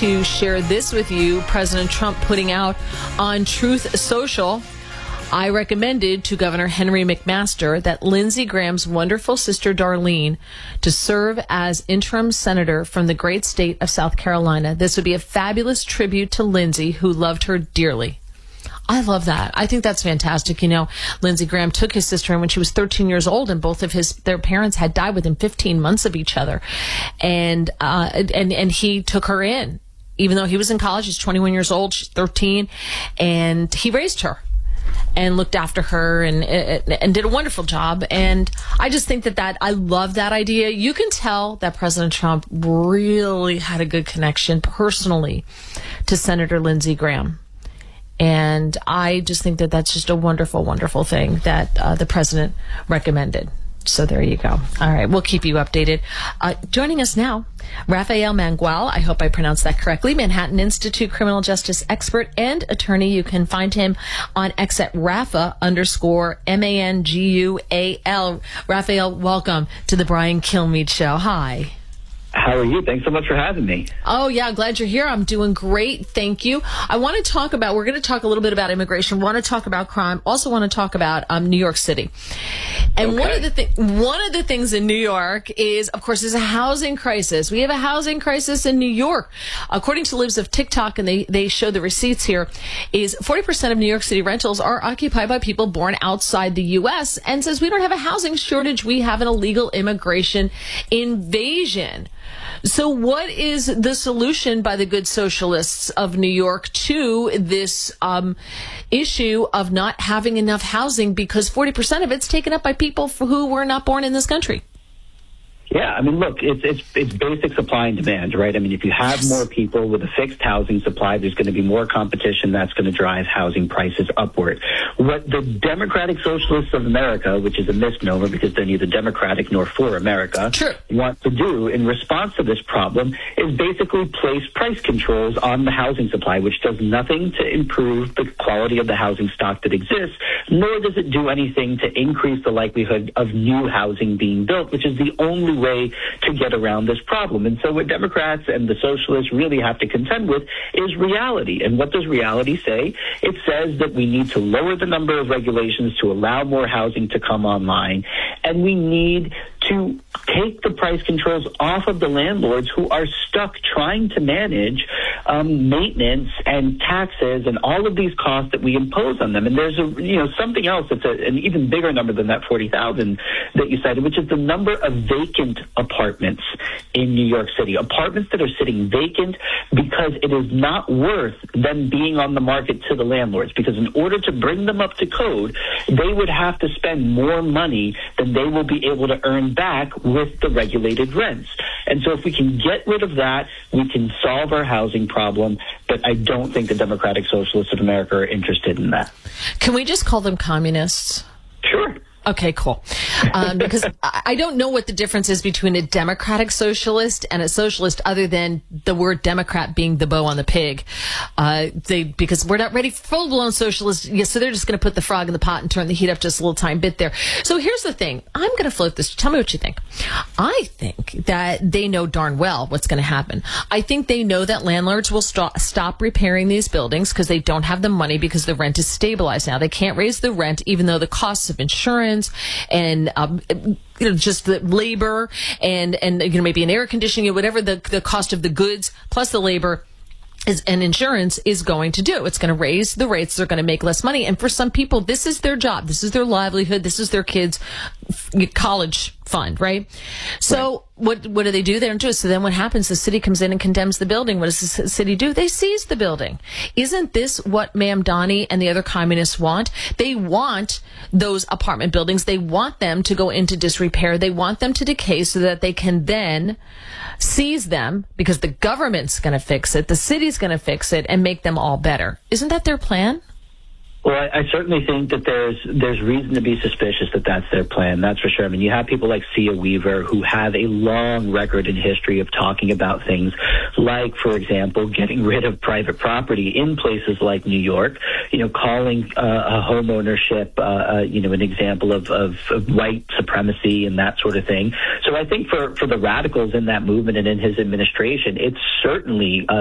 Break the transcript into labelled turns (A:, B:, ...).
A: to share this with you. President Trump putting out on Truth Social. I recommended to Governor Henry McMaster that Lindsey Graham's wonderful sister Darlene to serve as interim senator from the great state of South Carolina. This would be a fabulous tribute to Lindsey, who loved her dearly. I love that. I think that's fantastic. You know, Lindsey Graham took his sister in when she was 13 years old, and both of their parents had died within 15 months of each other. And he took her in. Even though he was in college, he's 21 years old, she's 13, and he raised her and looked after her and did a wonderful job. And I just think that I love that idea. You can tell that President Trump really had a good connection personally to Senator Lindsey Graham. And I just think that that's just a wonderful, wonderful thing that the president recommended. So there you go. All right, we'll keep you updated. Joining us now, Rafael Mangual. I hope I pronounced that correctly. Manhattan Institute criminal justice expert and attorney. You can find him on X at Rafa_Mangual. Rafael, welcome to the Brian Kilmeade Show. Hi.
B: How are you? Thanks so much for having me.
A: Oh, yeah, glad you're here. I'm doing great. Thank you. We're going to talk a little bit about immigration, want to talk about crime, also want to talk about New York City. And
B: Okay.
A: one of the things in New York is, of course, there's a housing crisis. We have a housing crisis in New York. According to Libs of TikTok, and they show the receipts here, is 40% of New York City rentals are occupied by people born outside the U.S. and says we don't have a housing shortage, we have an illegal immigration invasion. So what is the solution by the good socialists of New York to this issue of not having enough housing, because 40% of it's taken up by people who were not born in this country?
B: Yeah, I mean, look, it's basic supply and demand, right? I mean, if you have more people with a fixed housing supply, there's going to be more competition. That's going to drive housing prices upward. What the Democratic Socialists of America, which is a misnomer because they're neither Democratic nor for America, want to do in response to this problem is basically place price controls on the housing supply, which does nothing to improve the quality of the housing stock that exists, nor does it do anything to increase the likelihood of new housing being built, which is the only way to get around this problem. And so what Democrats and the socialists really have to contend with is reality. And what does reality say? It says that we need to lower the number of regulations to allow more housing to come online, and we need to take the price controls off of the landlords who are stuck trying to manage maintenance and taxes and all of these costs that we impose on them. And there's something else that's an even bigger number than that 40,000 that you cited, which is the number of vacant apartments in New York City. Apartments that are sitting vacant because it is not worth them being on the market to the landlords, because in order to bring them up to code, they would have to spend more money than they will be able to earn back with the regulated rents. And so if we can get rid of that, we can solve our housing problem. But I don't think the Democratic Socialists of America are interested in that.
A: Can we just call them communists?
B: Sure.
A: Okay, cool. Because I don't know what the difference is between a democratic socialist and a socialist, other than the word Democrat being the bow on the pig. Because we're not ready for full-blown socialists. Yeah, so they're just going to put the frog in the pot and turn the heat up just a little tiny bit there. So here's the thing. I'm going to float this. Tell me what you think. I think that they know darn well what's going to happen. I think they know that landlords will stop repairing these buildings because they don't have the money, because the rent is stabilized now. They can't raise the rent, even though the costs of insurance and just the labor and maybe an air conditioning, whatever the cost of the goods plus the labor and insurance is going to do. It's going to raise the rates. They're going to make less money. And for some people, this is their job. This is their livelihood. This is their kids' college fund, right? So what do they do? They don't do it. So then what happens? The city comes in and condemns the building. What does the city do? They seize the building. Isn't this what Mamdani and the other communists want? They want those apartment buildings. They want them to go into disrepair. They want them to decay so that they can then seize them, because the government's going to fix it, the city's going to fix it, and make them all better. Isn't that their plan?
B: Well, I certainly think that there's reason to be suspicious that that's their plan. That's for sure. I mean, you have people like Sia Weaver who have a long record and history of talking about things like, for example, getting rid of private property in places like New York, calling home ownership, an example of white supremacy and that sort of thing. So I think for the radicals in that movement and in his administration, it's certainly